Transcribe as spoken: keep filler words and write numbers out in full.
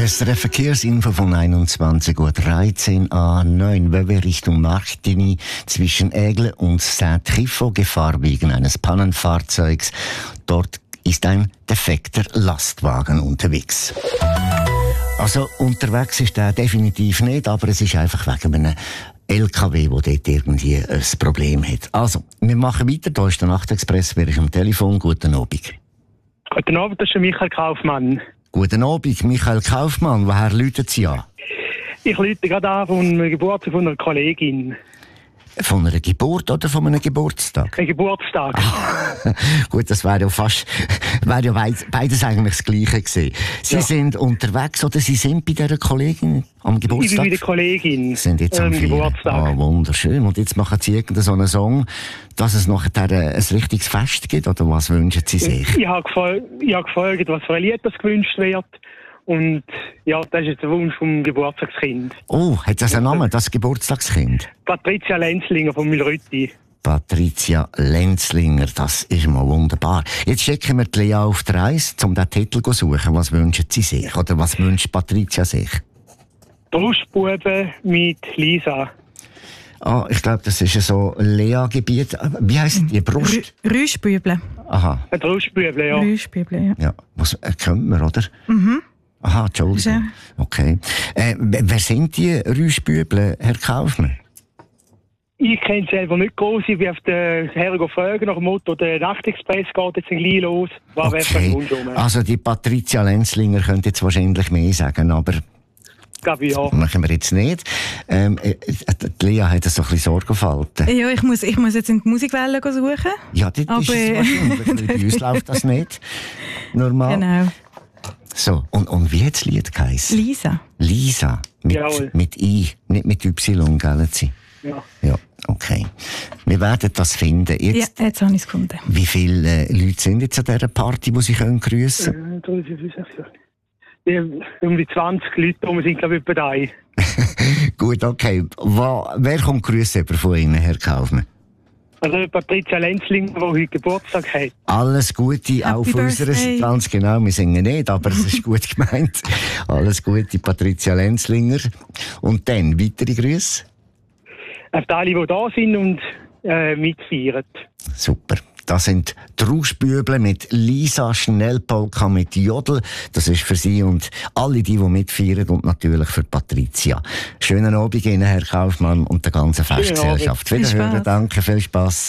S R F Verkehrsinfo von einundzwanzig Uhr dreizehn A neun, weil wir Richtung Martigny zwischen Aigle und Saint-Trifo Gefahr wegen eines Pannenfahrzeugs. Dort ist ein defekter Lastwagen unterwegs. Also unterwegs ist er definitiv nicht, aber es ist einfach wegen einem L K W, der dort irgendwie ein Problem hat. Also, wir machen weiter. Da ist der Nachtexpress, wäre ich am Telefon. Guten Abend. Guten Abend, das ist Michael Kaufmann. Guten Abend, Michael Kaufmann. Woher läuten Sie an? Ich läute gerade an von einem Geburtstag von einer Kollegin. Von einer Geburt oder von einem Geburtstag? Ein Geburtstag. Ah, gut, das wäre ja fast, wäre ja beides eigentlich das Gleiche gewesen. Sie ja. sind unterwegs oder Sie sind bei dieser Kollegin am Geburtstag? Ich bin bei der Kollegin. Sind jetzt am ähm, Geburtstag. Ah, wunderschön. Und jetzt machen Sie irgendeinen so einen Song, dass es nachher ein richtiges Fest gibt, oder was wünschen Sie sich? Ich habe gefragt, gefragt, was für ein Lied das gewünscht wird. Und ja, das ist jetzt der Wunsch vom Geburtstagskind. Oh, hat das einen Namen, das Geburtstagskind? Patricia Lenzlinger von Mühlrütti. Patricia Lenzlinger, das ist mal wunderbar. Jetzt schicken wir die Lea auf die Reise, um den Titel zu suchen. Was wünschen Sie sich? Oder was wünscht Patricia sich? Brustbuben mit Lisa. Ah, ich glaube, das ist so Lea-Gebiet. Wie heisst die Brust? Rüschbüble. Aha. Ein Rüschbüble, ja. Rüschbüble, ja. Ja, was äh, kennt man, oder? Mhm. Aha, Entschuldigung. Okay. Äh, wer sind die Rüschbüble, Herr Kaufmann? Ich kenne es selber nicht groß. Ich bin auf den Herren fragen nach dem Motto, der Nachtexpress geht jetzt gleich los. War okay. Also die Patricia Lenzlinger könnte jetzt wahrscheinlich mehr sagen, aber glaube ich, ja. Machen wir jetzt nicht. Ähm, äh, die Lea hat so ein bisschen Sorgenfalten. Ja, ich muss, ich muss jetzt in die Musikwelle suchen. Ja, das aber ist es wahrscheinlich. Bei uns läuft das nicht. Normal. Genau. So, und, und wie hat das Lied geheißen? Lisa. Lisa. Mit, mit I, nicht mit Y, gell? Ja. Ja, okay. Wir werden das finden. Jetzt, ja, jetzt habe ich es gefunden. Wie viele äh, Leute sind jetzt an dieser Party, die Sie können grüssen können? Äh, drei, vier, fünf, sechs, sieben. Um die zwanzig Leute, wir sind glaube ich etwa da. Gut, okay. Wo, wer kommt grüßen von Ihnen, Herr Kaufmann? Also Patricia Lenzlinger, die heute Geburtstag hat. Alles Gute, Happy auch von unserer Seite. Ganz genau, wir singen nicht, aber es ist gut gemeint. Alles Gute, Patricia Lenzlinger. Und dann, weitere Grüße? Auf die alle, die da sind und äh, mitfeiern. Super. Das sind die Rauschbüble mit Lisa, Schnellpolka mit Jodel. Das ist für Sie und alle die, die mitfeiern und natürlich für Patricia. Schönen Abend Ihnen, Herr Kaufmann, und der ganzen Festgesellschaft. Wiederhören, danke, viel Spass.